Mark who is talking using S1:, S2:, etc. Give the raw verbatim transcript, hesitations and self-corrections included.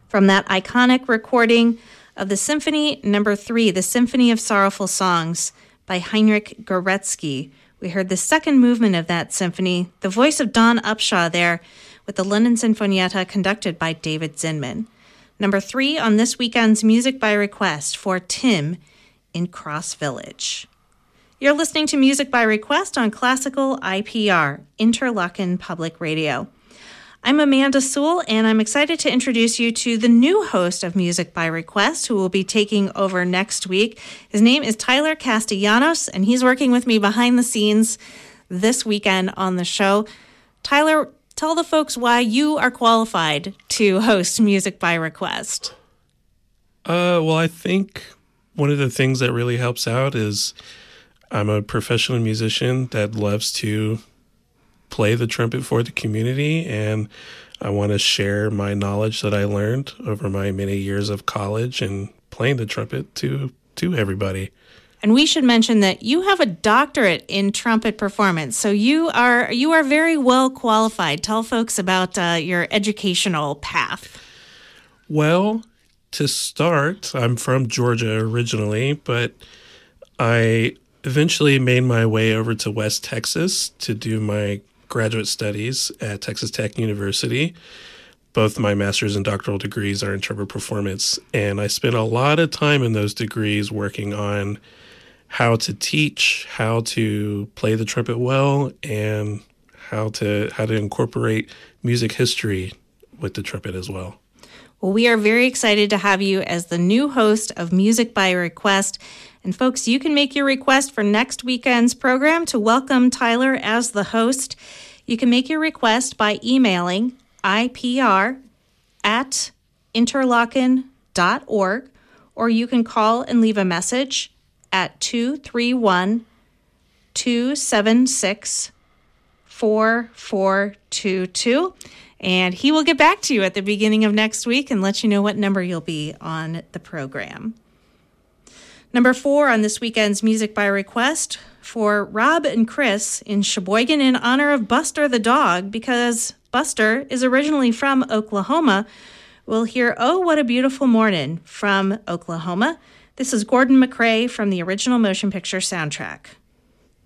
S1: from that iconic recording of the Symphony Number Three, the Symphony of Sorrowful Songs by Heinrich Goretzky. We heard the second movement of that symphony, the voice of Don Upshaw there, with the London Sinfonietta conducted by David Zinman. Number three on this weekend's Music by Request for Tim in Cross Village. You're listening to Music by Request on Classical I P R, Interlochen Public Radio. I'm Amanda Sewell, and I'm excited to introduce you to the new host of Music by Request, who will be taking over next week. His name is Tyler Castellanos, and he's working with me behind the scenes this weekend on the show. Tyler, tell the folks why you are qualified to host Music by Request.
S2: Uh, well, I think one of the things that really helps out is I'm a professional musician that loves to play the trumpet for the community, and I want to share my knowledge that I learned over my many years of college and playing the trumpet to to everybody.
S1: And we should mention that you have a doctorate in trumpet performance, so you are you are very well qualified. Tell folks about uh, your educational path.
S2: Well, to start, I'm from Georgia originally, but I eventually made my way over to West Texas to do my graduate studies at Texas Tech University. Both my master's and doctoral degrees are in trumpet performance, and I spent a lot of time in those degrees working on how to teach, how to play the trumpet well, and how to how to incorporate music history with the trumpet as well.
S1: Well, we are very excited to have you as the new host of Music by Request. And folks, you can make your request for next weekend's program to welcome Tyler as the host. You can make your request by emailing I P R at interlochen dot org, or you can call and leave a message at two three one, two seven six, four four two two. And he will get back to you at the beginning of next week and let you know what number you'll be on the program. Number four on this weekend's Music by Request for Rob and Chris in Sheboygan in honor of Buster the dog, because Buster is originally from Oklahoma. We'll hear Oh, What a Beautiful Morning from Oklahoma. This is Gordon MacRae from the original motion picture soundtrack.